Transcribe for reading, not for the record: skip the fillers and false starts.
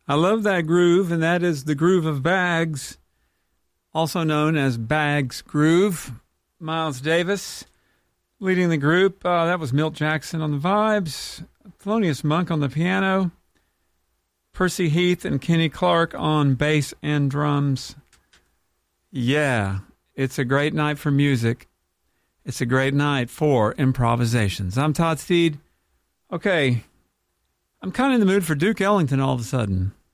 I love that groove, and that is the groove of Bags, also known as Bags Groove. Miles Davis leading the group. That was Milt Jackson on the vibes, Thelonious Monk on the piano, Percy Heath and Kenny Clark on bass and drums. Yeah, it's a great night for music. It's a great night for improvisations. I'm Todd Steed. Okay, I'm kind of in the mood for Duke Ellington all of a sudden.